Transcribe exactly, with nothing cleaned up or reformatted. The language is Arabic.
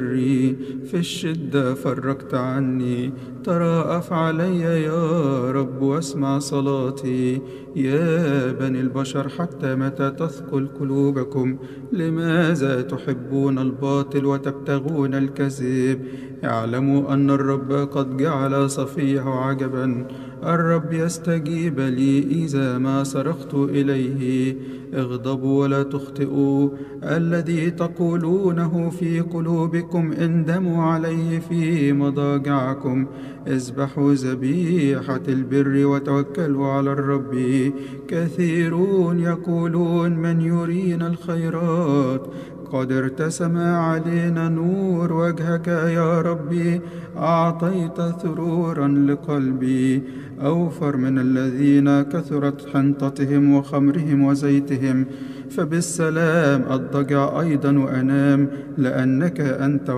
بري، في الشدة فرجت عني. تراءف علي يا رب واسمع صلاتي. يا بني البشر حتى متى تثقل قلوبكم؟ لماذا تحبون الباطل وتبتغون الكذب؟ اعلموا أن الرب قد جعل صفيه عجبا. الرب يستجيب لي إذا ما صرخت إليه. اغضبوا ولا تخطئوا. الذي تقولونه في قلوبكم اندموا عليه في مضاجعكم. اذبحوا ذبيحة البر وتوكلوا على الرب. كثيرون يقولون من يرينا الخيرات. قد ارتسم علينا نور وجهك يا ربي. أعطيت ثرورا لقلبي أوفر من الذين كثرت حنطتهم وخمرهم وزيتهم. فبالسلام أضطجع أيضا وأنام، لأنك أنت